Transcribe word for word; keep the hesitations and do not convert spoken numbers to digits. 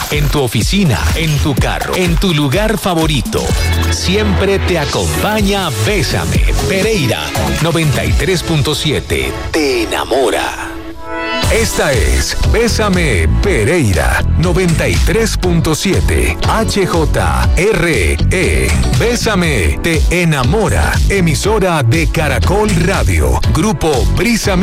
en tu oficina, en tu carro, en tu lugar favorito. Siempre te acompaña Bésame. Pereira noventa y tres punto siete. Te enamora. Esta es Bésame Pereira noventa y tres punto siete H J R E. Bésame te enamora. Emisora de Caracol Radio. Grupo Brisa